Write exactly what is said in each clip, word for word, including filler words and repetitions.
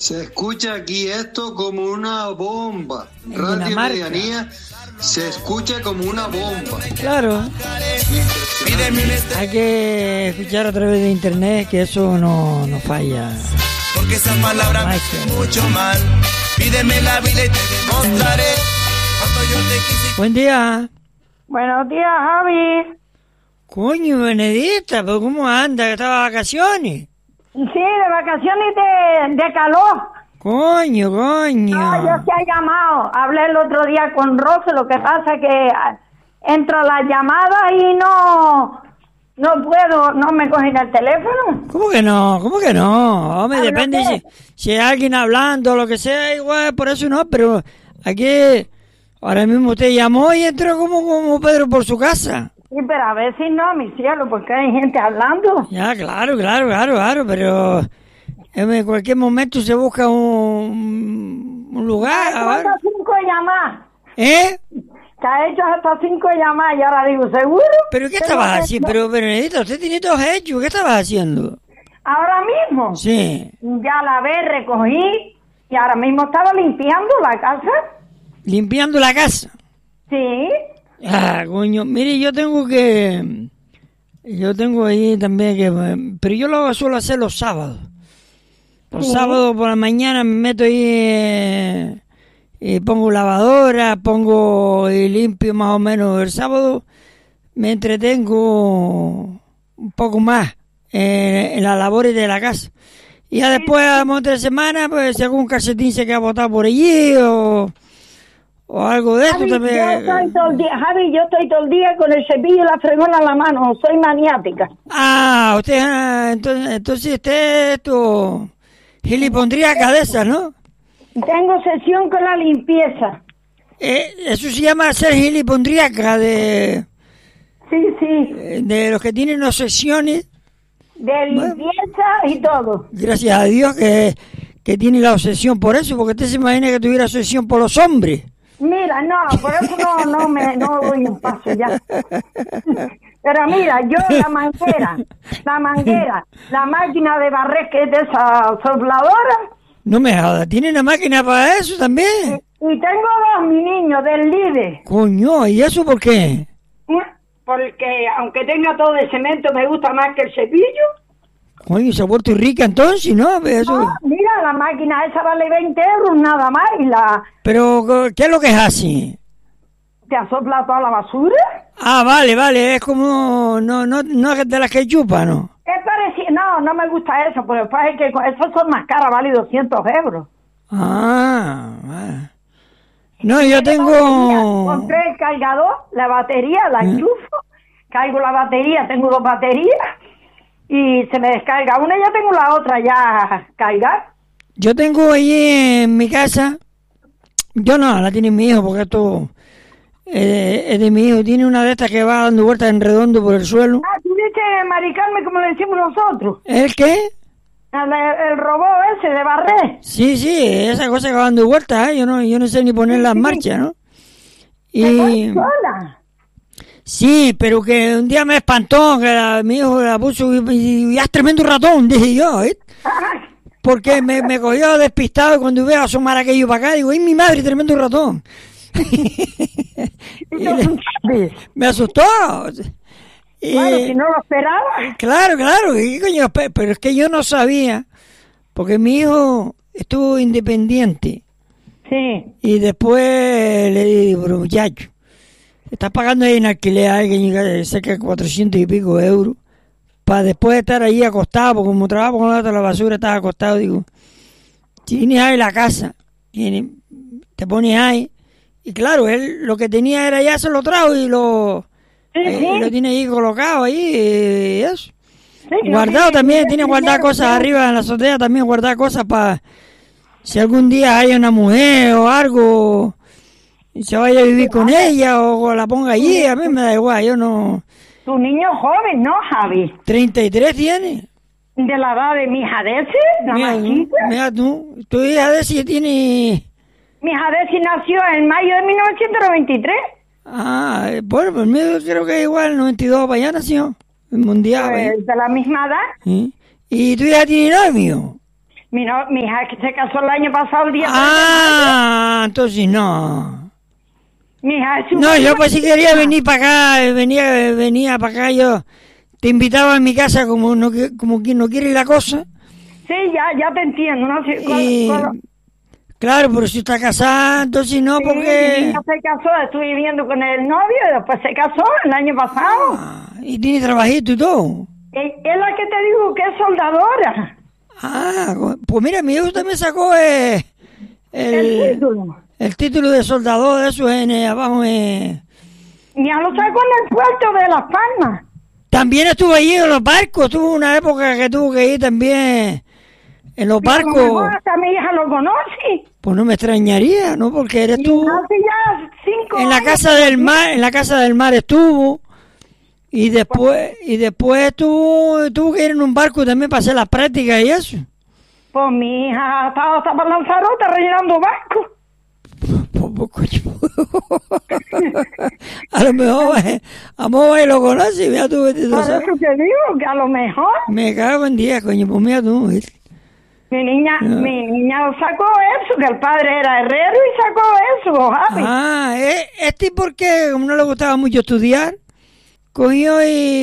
Se escucha aquí esto como una bomba. Radio Medianía se escucha como una bomba. Claro. Hay que escuchar a través de internet, que eso no, no falla. Porque esas palabras me hacen mucho mal. Pídeme la vida y te demostraré cuánto yo te quise. Buen día. Buenos días, Javi. Coño, Benedita, ¿pero cómo anda? ¿Estaba de vacaciones? Sí, de vacaciones de, de calor. Coño, coño. No, yo se ha llamado. Hablé el otro día con Rose, lo que pasa que entro a la llamada y no no puedo, no me cogen el teléfono. ¿Cómo que no? ¿Cómo que no? Hombre, Ah, depende no sé. si, si hay alguien hablando o lo que sea, igual, por eso no, pero aquí, ahora mismo usted llamó y entró como, como Pedro por su casa. Sí, pero a ver si no, mi cielo, porque hay gente hablando. Ya, claro, claro, claro, claro, pero en cualquier momento se busca un, un lugar. A ver. Hasta cinco llamadas. ¿Eh? Te ha hecho hasta cinco llamadas y ahora digo, ¿seguro? ¿Pero qué Pero estabas no- haciendo? Pero, Benedita, usted tiene todo hecho, ¿qué estabas haciendo? Ahora mismo. Sí. Ya la ve, recogí y ahora mismo estaba limpiando la casa. Limpiando la casa. Sí. Ah, coño, mire, yo tengo que... Yo tengo ahí también que... Pero yo lo suelo hacer los sábados. Los Sí. sábados por la mañana me meto ahí... eh, y pongo lavadora, pongo y limpio más o menos. El sábado me entretengo un poco más en, en las labores de la casa. Y ya después, a la otra semana, pues si algún calcetín se queda botado por allí o... O algo de esto Javi, también. yo estoy todo el día, Javi, yo estoy todo el día con el cepillo y la fregona en la mano, soy maniática. Ah, usted, ah, entonces, entonces usted esto, gilipondríaca de esa, ¿no? Tengo sesión con la limpieza. Eh, eso se llama ser gilipondríaca de, Sí, sí, de los que tienen obsesiones. de limpieza y todo. Gracias a Dios que, que tiene la obsesión por eso, porque usted se imagina que tuviera obsesión por los hombres. Mira, no, por eso no, no me, no doy un paso ya. Pero mira, yo la manguera, la manguera, la máquina de barrer que es de esa sopladora, No me joda, ¿tiene una máquina para eso también? y tengo dos, mi niño, del líder. Coño, ¿y eso por qué? Porque aunque tenga todo de cemento, me gusta más que el cepillo. Coño, se ha vuelto rica entonces, ¿no? Eso... No, mira, la máquina esa vale veinte euros nada más y la Pero, ¿qué es lo que es así? te asopla toda la basura. Ah, vale, vale, es como, no, no, no es de las que chupa, ¿no? Es parecido, no, no me gusta eso, pero después es que esas son más caras, vale doscientos euros. Ah, vale. No, yo tengo... Compré el cargador, la batería, la ¿Eh? enchufo, cargo la batería, tengo dos baterías y se me descarga una y ya tengo la otra ya cargar. Yo tengo ahí en mi casa, yo no, la tiene mi hijo, porque esto eh, es de mi hijo, tiene una de estas que va dando vueltas en redondo por el suelo. Ah, tú dices maricarme como le decimos nosotros, ¿El qué? el, el robot ese de barrer. Sí, sí, esa cosa que va dando vueltas, ¿eh? yo no, yo no sé ni ponerla en marcha, ¿no? ¿Te Y... pones sola? Sí, pero que un día me espantó, que la- mi hijo la puso y, y, y es tremendo ratón, dije yo, ¿eh? Porque me, me cogió despistado y cuando iba a asomar aquello para acá, digo, ¡ay, mi madre, tremendo ratón! Y le- me asustó. Y, Bueno, si no lo esperaba. Claro, claro, ¿qué coño? Pe- Pero es que yo no sabía, porque mi hijo estuvo independiente Sí. y después le digo, pero muchacho, estás pagando ahí en alquiler a alguien llega cerca de cuatrocientos y pico de euros para después estar ahí acostado, porque como trabajo con la basura, estaba acostado, digo, tienes ahí la casa, tiene, te pones ahí, y claro, él lo que tenía era ya se lo trajo y lo, Sí, eh, sí. lo tiene ahí colocado ahí, y eso. Sí, Guardado sí, también, sí, tiene sí, guardar sí, cosas sí. arriba en la azotea, también guardar cosas para si algún día hay una mujer o algo y se vaya a vivir con ella o la ponga allí, a mí me da igual, yo no... Tu niño joven, ¿no, Javi? treinta y tres tiene. De la edad de mi hija Desi, la Mira, más chica. mira tú, tu hija de si tiene... Mi hija Desi nació en mayo de mil novecientos noventa y tres. Ah, bueno, pues mío creo que igual, noventa y dos para allá nació, el mundial. Pues, de la misma edad. ¿Sí? ¿Y tu hija tiene novio? Mi, no, mi hija que se casó el año pasado, el día Ah, entonces no. Mi hija es No, yo pues si quería venir para acá, venía, venía para acá, yo te invitaba a mi casa como no, como quien no quiere la cosa. Sí, ya, ya te entiendo, ¿no? Sí, Y, con, con... Claro, pero si está casada, entonces no, Sí, porque... mi hija se casó, estuve viviendo con el novio y después se casó el año pasado. Ah, y tiene trabajito y todo. Es, es la que te digo que es soldadora. Ah, pues mira, mi hijo también sacó eh, el, El título. el título de soldador de eso en eh, abajo. Eh. Ya lo sacó en el puerto de Las Palmas. También estuvo allí en los barcos, tuvo una época que tuvo que ir también en los Y a lo barcos. mejor hasta mi hija lo conoce. Pues no me extrañaría, ¿no? Porque eres tú. Hace ya cinco En la años casa del mar, en la casa del mar estuvo. Y después, y después tuvo, tuvo que ir en un barco también para hacer las prácticas y eso. Pues mi hija estaba hasta para Lanzarote rellenando barcos. A lo mejor, eh, a lo mejor lo conoce, mira tú. Vete, Por eso te digo que a lo mejor me cago en día, coño, pues mira tú. ¿Ves? mi niña, No. mi niña sacó eso, que el padre era herrero y sacó eso, Javi. Ah, eh, este porque como no le gustaba mucho estudiar, cogió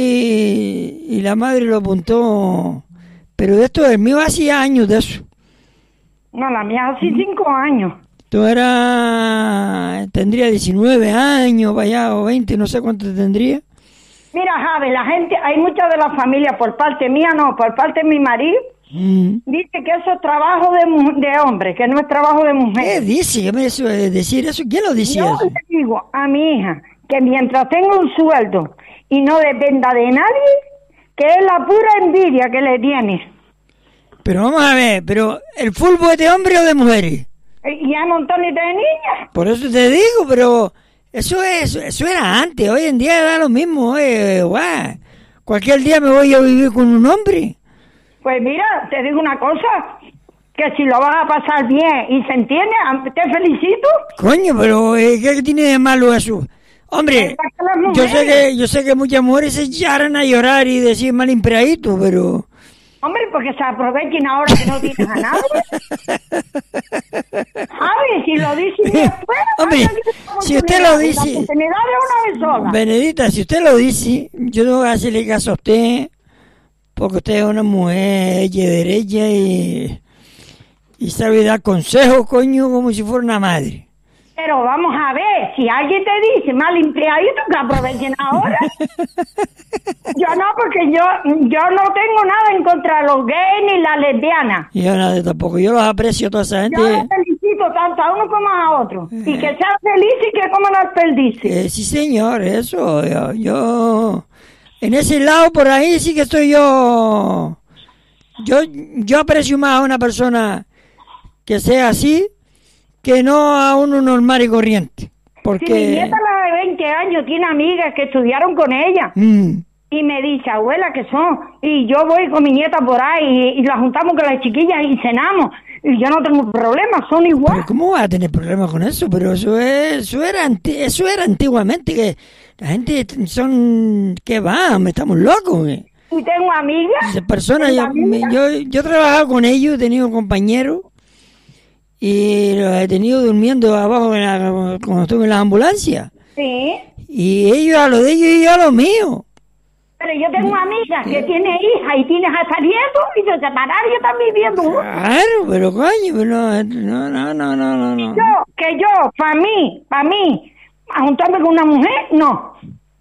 y, y la madre lo apuntó. Pero de esto, el mío hacía años de eso. No, la mía hace cinco años. Tú era, tendría diecinueve años, vaya, o veinte, no sé cuánto tendría. Mira, Javi, la gente, hay muchas de las familias, por parte mía no, por parte de mi marido, Mm. dice que eso es trabajo de, mu- de hombre, que no es trabajo de ¿Qué mujer. dice? ¿Qué me eso de decir eso? ¿Quién lo dice Yo eso? le digo a mi hija que mientras tenga un sueldo y no dependa de nadie, que es la pura envidia que le tiene. Pero vamos a ver, pero ¿el fútbol es de hombres o de mujeres? Y hay montones de niñas. Por eso te digo, pero eso es, eso era antes, hoy en día da lo mismo, oye, guau. Cualquier día me voy a vivir con un hombre. Pues mira, te digo una cosa, que si lo vas a pasar bien y se entiende, te felicito. Coño, pero eh, ¿qué tiene de malo eso? Hombre, yo sé que yo sé que muchas mujeres se echaran a llorar y decir mal empleadito, pero... Hombre, porque se aprovechen ahora que no tienes a nadie. Javi, si lo dice después... Hombre, si usted lo dice... La oportunidad de una vez sola. Benedita, si usted lo dice, yo no voy a hacerle caso a usted, porque usted es una mujer hecha de derecha y, y sabe dar consejos, coño, como si fuera una madre. Pero vamos a ver, si alguien te dice mal empleadito, que aprovechen ahora. Yo no, porque yo yo no tengo nada en contra de los gays ni las lesbianas. Y yo nada tampoco, yo los aprecio a toda esa gente. Yo los felicito tanto a uno como a otro. Y que sean felices y que coman al perdice. Eh, sí, señor, eso, yo, yo... En ese lado, por ahí sí que estoy yo... Yo, yo aprecio más a una persona que sea así, que no a uno normal y corriente. Porque... Si mi nieta, la de veinte años, tiene amigas que estudiaron con ella. Mm. Y me dice, abuela, ¿qué son? Y yo voy con mi nieta por ahí y, y la juntamos con las chiquillas y cenamos. Y yo no tengo problemas, son igual. Pero ¿cómo va a tener problemas con eso? Pero eso es, eso era anti- eso era antiguamente, que la gente son, ¿qué va? Me estamos locos. ¿Eh? Y tengo amigas. Esas personas, yo, tengo amigas. me- yo, yo he trabajado con ellos, he tenido compañeros y los he tenido durmiendo abajo en la- cuando estuve en las ambulancias. Sí. Y ellos a lo de ellos y yo a lo mío. Pero yo tengo amigas que tiene hija y tiene hasta nietos y se separaron y están viviendo juntos. Claro, pero coño, pero no, no, no, no, no, no, no. Yo, que yo, para mí, para mí, a juntarme con una mujer, no.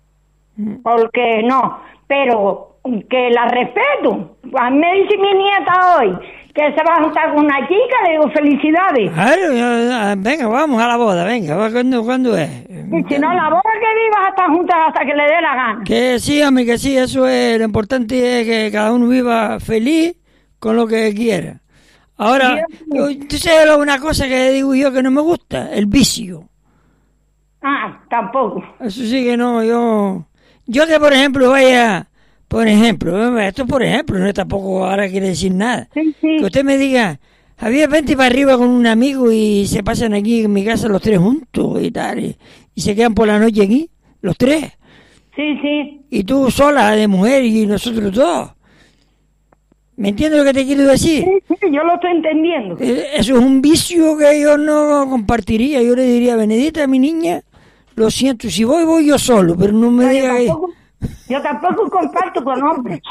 Porque no. Pero que la respeto. A mí me dice mi nieta hoy que se va a juntar con una chica, le digo felicidades. Claro, yo- ah, venga, vamos a la boda, venga, va, ¿cuándo, ¿cuándo es? Y si no, la boda que vivas hasta juntas hasta que le dé la gana. Que sí, hombre, que sí, eso es, lo importante es que cada uno viva feliz con lo que quiera. Ahora, yo, tú sabes una cosa que digo yo que no me gusta, el vicio. Ah, tampoco. Eso sí que no, yo... Yo que, por ejemplo, vaya... Por ejemplo, esto por ejemplo, no es tampoco ahora quiere decir nada. Sí, sí. Que usted me diga, Javier, vente para arriba con un amigo y se pasan aquí en mi casa los tres juntos y tal, y, y se quedan por la noche aquí, los tres. Sí, sí. Y tú sola de mujer y nosotros dos. ¿Me entiendes lo que te quiero decir? Sí, sí, yo lo estoy entendiendo. Eh, Eso es un vicio que yo no compartiría. Yo le diría, Benedita, mi niña, lo siento, si voy, voy yo solo, pero no me digas que... Tampoco, yo tampoco comparto con hombres.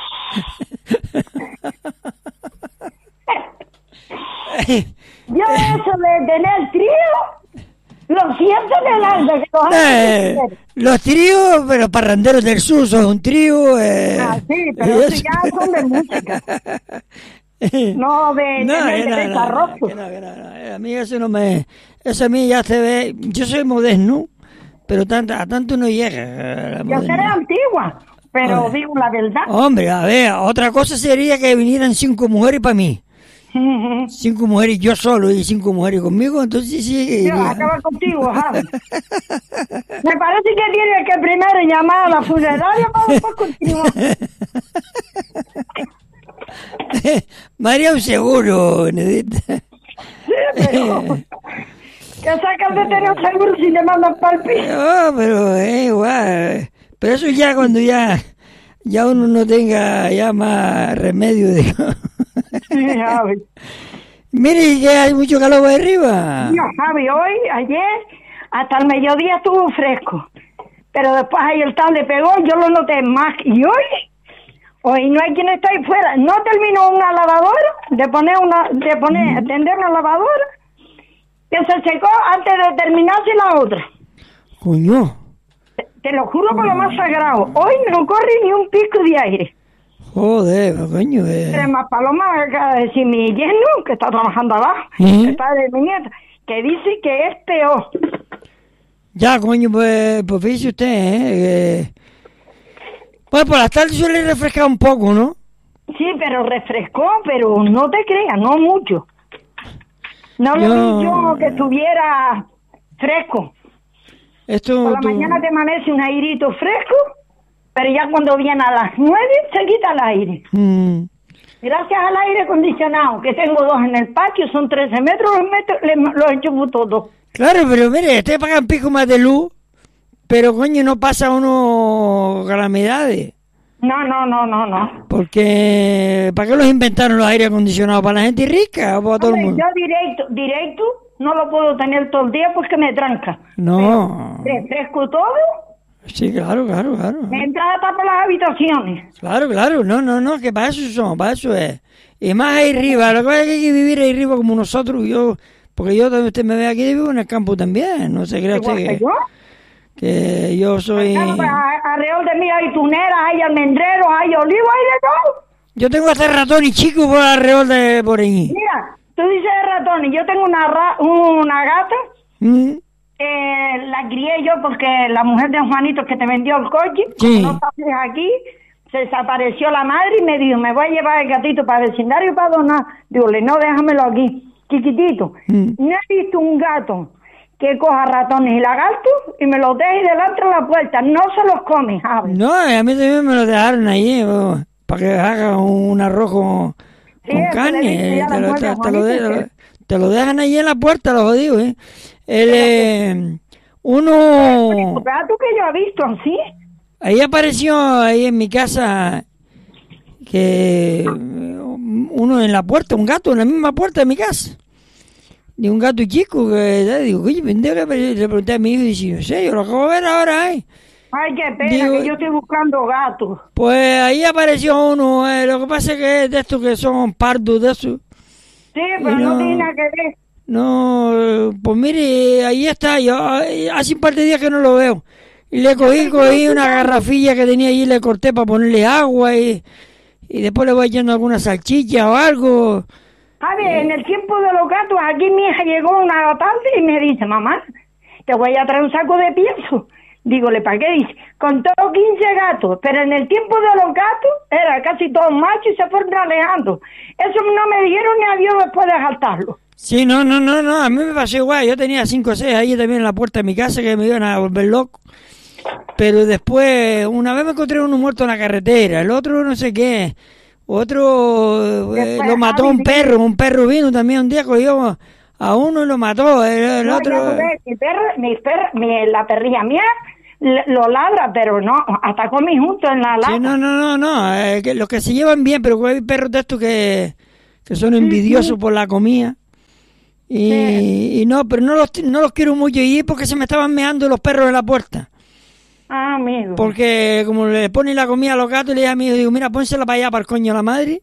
Yo eso de tener trío, lo siento en el alma. Que los, eh, los tríos, pero parranderos del sur son un trío. Eh, ah, sí, pero eso ya son de música. No de no, tener no, de no, desarrollo. no, no, no, no, a mí eso no me... Eso a mí ya se ve... Yo soy moderno, pero tanto, a tanto no llega. Yo seré antigua, pero Oye. digo la verdad. Hombre, a ver, otra cosa sería que vinieran cinco mujeres para mí. Cinco mujeres yo solo y cinco mujeres conmigo, entonces sí. Yo acaba contigo, Javi. Me parece que tiene que primero llamar a la funeraria para después continuar. María, un seguro, Benedita. Sí, pero... ¿Qué sacas de tener un seguro si te mandan para el piso? No, pero es igual. Pero eso ya cuando ya, ya uno no tenga ya más remedio, digo. Sí, Javi. Mire, que hay mucho calor ahí arriba. No, Javi, hoy, ayer, hasta el mediodía estuvo fresco. Pero después ahí el tal le pegó, yo lo noté más. Y hoy, hoy no hay quien está ahí fuera. No terminó una lavadora, de poner una, de poner, tender una lavadora, que se secó antes de terminarse la otra. Coño. Te, te lo juro por lo más sagrado. Hoy no corre ni un pico de aire. Joder, coño. Eh. Pero más paloma me acaba de decir mi yerno, que está trabajando abajo, ¿Eh? el padre de mi nieta, que dice que es peor. Ya, coño, pues, pues fíjese usted, ¿eh? Eh, Pues por las tardes suele refrescar un poco, ¿no? Sí, pero refrescó, pero no te creas, no mucho. No lo yo... vi yo que estuviera fresco. Esto, por la tú... mañana te amanece un airito fresco, pero ya cuando viene a las nueve se quita el aire. Mm. Gracias al aire acondicionado, que tengo dos en el patio, son trece metros, los, metros, los enchufo todos. Claro, pero mire, ustedes pagan pico más de luz, pero coño, no pasa uno calamidades. No, no, no, no, no. Porque, ¿para qué los inventaron los aire acondicionados? ¿Para la gente rica o para todo el mundo? Yo directo, directo, no lo puedo tener todo el día porque me tranca. No. Pero refresco todo. Sí, claro, claro, claro. Me entra a tapar las habitaciones. Claro, claro, no, no, no, que para eso son, para eso es. Y más ahí arriba, lo que pasa es que hay que vivir ahí arriba como nosotros, yo, porque yo también, usted me ve aquí, vivo en el campo también, no se crea usted que, yo? que yo soy... Alrededor de mí hay tuneras, hay almendreros, hay olivos, hay de todo. Yo tengo hasta ratones chicos por alrededor de por ahí. Mira, tú dices de ratones, yo tengo una, ra una gata... ¿Mm? Eh, la crié yo porque la mujer de Juanito que te vendió el coche, sí. Como no estás aquí, se desapareció la madre y me dijo, me voy a llevar el gatito para el vecindario para donar. Digo, no, déjamelo aquí, chiquitito. Mm. No he visto un gato que coja ratones y lagartos y me los deje delante de la puerta, no se los come, Javi. No, a mí también me los dejaron ahí, oh, para que haga un arroz con, sí, con carne, te lo, te, te, lo de, te, lo, te lo dejan ahí en la puerta, los jodidos, ¿eh? El, eh, uno... ¿Gato que yo he visto así? Ahí apareció, ahí en mi casa, que uno en la puerta, un gato en la misma puerta de mi casa. De un gato chico, que digo, oye, pendejo, le pregunté a mi hijo y dice, no sé, yo lo acabo de ver ahora, ¿eh? Ay, qué pena, digo, que yo estoy buscando gatos. Pues ahí apareció uno, eh, lo que pasa es que es de estos que son pardos, de esos. Sí, pero no, no tiene nada que ver. No, pues mire, ahí está, yo hace un par de días que no lo veo. Y le cogí, cogí una garrafilla que tenía allí, le corté para ponerle agua y, y después le voy echando alguna salchicha o algo. A ver, eh. en el tiempo de los gatos, aquí mi hija llegó una tarde y me dice, mamá, te voy a traer un saco de pienso. Dígole, ¿para qué? Dice, contó quince gatos, pero en el tiempo de los gatos era casi todos machos y se fueron alejando. Eso no me dijeron ni adiós después de saltarlo. Sí, no, no, no, no, a mí me pasó igual, yo tenía cinco o seis ahí también en la puerta de mi casa que me iban a volver loco, pero después, una vez me encontré uno muerto en la carretera, el otro no sé qué, otro eh, lo mató un perro, un perro vino también un día, cogió a uno y lo mató, el, el no, otro... Mi perro, mi perro, mi, la perrilla mía lo ladra, pero no, hasta come juntos en la lata. Sí, no, no, no, no, eh, que los que se llevan bien, pero hay perros de estos que, que son envidiosos uh-huh. por la comida. Y, sí. y no, pero no los, no los quiero mucho ir porque se me estaban meando los perros en la puerta. Ah, amigo. Porque como le ponen la comida a los gatos, le digo a mi hijo, digo, mira, pónsela para allá, para el coño la madre,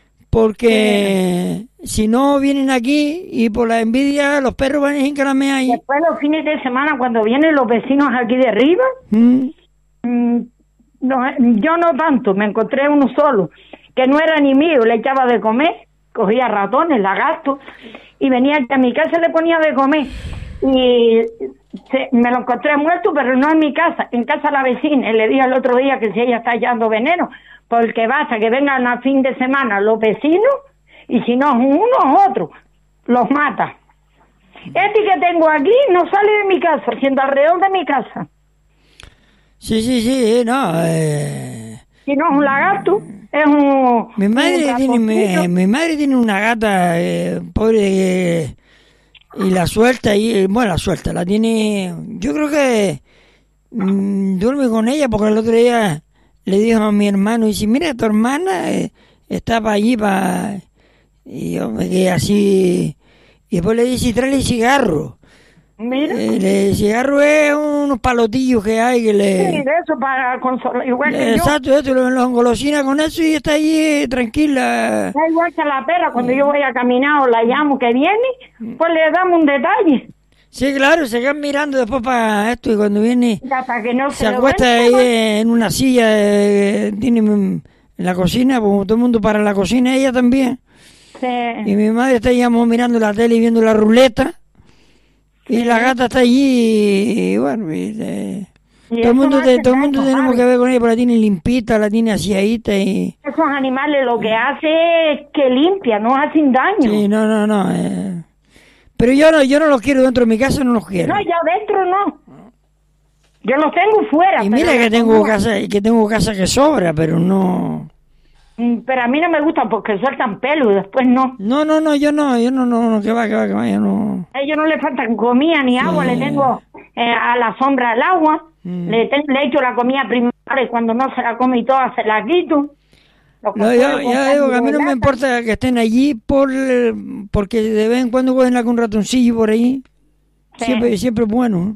porque sí. si no vienen aquí y por la envidia los perros van a hincarme ahí. Después los fines de semana cuando vienen los vecinos aquí de arriba, ¿Mm? Mmm, no, yo no tanto, me encontré uno solo, que no era ni mío, le echaba de comer, cogía ratones, lagartos, y venía a mi casa y le ponía de comer. Y se, me lo encontré muerto, pero no en mi casa, en casa de la vecina. Y le dije el otro día que si ella está echando veneno, porque basta que vengan a fin de semana los vecinos, y si no unos otros, los mata. Este que tengo aquí no sale de mi casa, siendo alrededor de mi casa. Sí, sí, sí, no. Eh... Si no es un lagarto, es un... Mi madre, un tiene, mi, mi madre tiene una gata, eh, pobre, eh, y la suelta, y bueno, la suelta, la tiene... Yo creo que mmm, duerme con ella, porque el otro día le dijo a mi hermano, y dice, mira, tu hermana eh, está para allí, para... Y yo me quedé así... Y después le dice, tráele cigarro. Mira. El cigarro es unos palotillos que hay que le... Sí, de eso para consolar, igual que Exacto, yo. Exacto, lo, lo engolosina con eso y está ahí eh, tranquila. Da igual que la perra, cuando yo voy a caminar o la llamo que viene, pues le damos un detalle. Sí, claro, se quedan mirando después para esto y cuando viene hasta que no se, se acuesta ven, ahí eh, en una silla, eh, tiene en la cocina, pues todo el mundo para la cocina, ella también. Sí. Y mi madre está ya mirando la tele y viendo la ruleta. Y sí. La gata está allí y bueno, y, eh, y todo el mundo, no te, todo el mundo eso, tenemos que ver con ella, porque la tiene limpita, la tiene aseadita y... Esos animales lo que hace es que limpia, no hacen daño. Sí, no, no, no. Eh. Pero yo no, yo no los quiero dentro de mi casa, no los quiero. No, yo dentro no. Yo los tengo fuera. Y mira que tengo no. casa, que tengo casa que sobra, pero no... Pero a mí no me gusta porque sueltan pelo y después no. No, no, no, yo no, yo no, no, no, que va, que va, que va, yo no. A ellos no le faltan comida ni agua, sí. Le tengo eh, a la sombra el agua, mm. le, te, le echo la comida primero y cuando no se la come y toda se la quito. No, yo, yo digo que a mí no me importa que estén allí por porque de vez en cuando cogen algún ratoncillo por ahí. Sí. Siempre, siempre es bueno.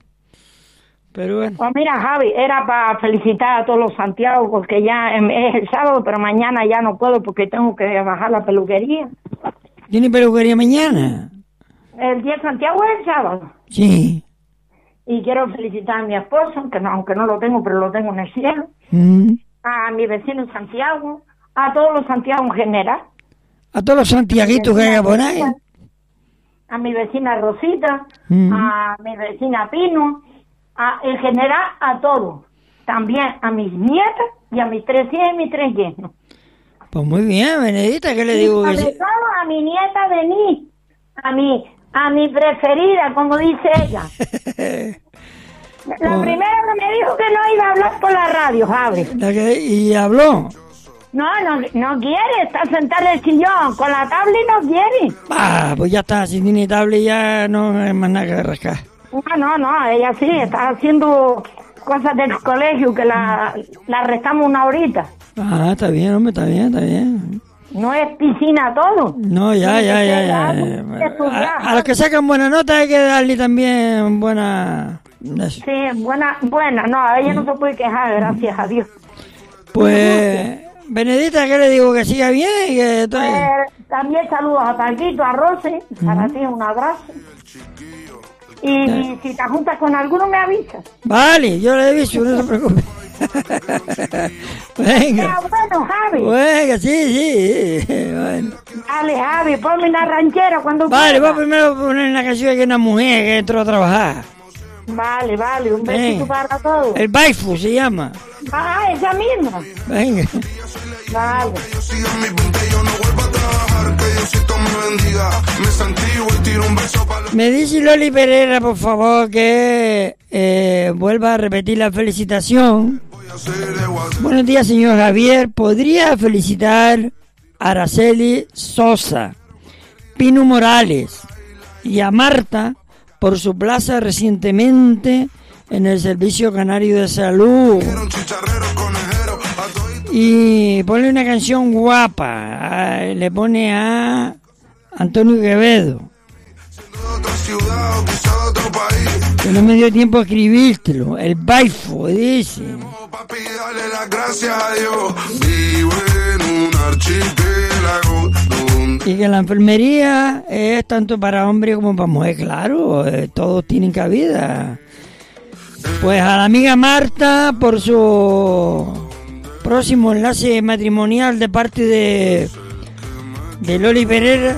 Pero bueno. Pues mira, Javi, era para felicitar a todos los Santiago, porque ya es el sábado, pero mañana ya no puedo porque tengo que bajar la peluquería. ¿Tiene peluquería mañana? El día de Santiago es el sábado. Sí. Y quiero felicitar a mi esposo, que no, aunque no lo tengo, pero lo tengo en el cielo. Mm. A mi vecino Santiago, a todos los Santiago en general. A todos los santiaguitos que hay por ahí. A mi vecina Rosita, mm. a mi vecina Pino, a, en general a todos. También a mis nietas y a mis tres hijas y mis tres yernos. Pues muy bien, Benedita, ¿qué le y digo? Sobre todo a mi nieta Denise, a mi, a mi preferida, como dice ella. La oh. primera que me dijo que no iba a hablar por la radio, Javi. ¿La que, ¿Y habló? No, no, no quiere, está sentada en el sillón, con la tablet no quiere. Ah, pues ya está, si tiene tablet ya no hay más nada que rascar. No, no, no, ella sí, está haciendo cosas del colegio que la, la restamos una horita. Ah, está bien, hombre, está bien, está bien. No es piscina todo. No, ya, ya, ya, ya. ya. A, a los que sacan buena nota hay que darle también buena... Sí, buena, buena, no, a ella no se puede quejar, gracias a Dios. Pues, Benedita, ¿qué le digo? Que siga bien y que... Todo... Eh, también saludos a Paquito, a Rosy, para uh-huh. ti un abrazo. Y, y si te juntas con alguno me avisas. Vale, yo le aviso, no se preocupe. Venga. Ya, bueno, Javi. Venga, sí, sí. Bueno. Dale, Javi, ponme una ranchera cuando Vale, pueda. Vos primero poner una canción que hay una mujer que entró a trabajar. Vale, vale, un besito Venga. Para todos. El Baifu se llama. Ah, esa misma. Venga. Vale. Me dice Loli Pereira, por favor, que eh, vuelva a repetir la felicitación. Buenos días, señor Javier. ¿Podría felicitar a Araceli Sosa, Pino Morales y a Marta por su plaza recientemente en el Servicio Canario de Salud. Y pone una canción guapa, le pone a Antonio Quevedo, que no me dio tiempo a escribírtelo, el Baifo, dice. Y que la enfermería es tanto para hombre como para mujer, claro, eh, todos tienen cabida. Pues a la amiga Marta, por su próximo enlace matrimonial de parte de, de Loli Pereira.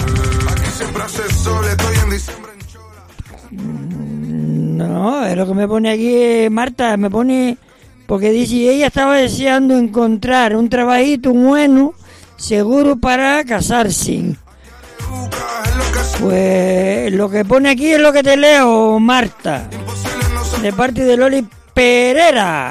No, es lo que me pone aquí Marta, me pone, porque dice, ella estaba deseando encontrar un trabajito bueno, seguro para casarse. Pues lo que pone aquí es lo que te leo, Marta, de parte de Loli Pereira.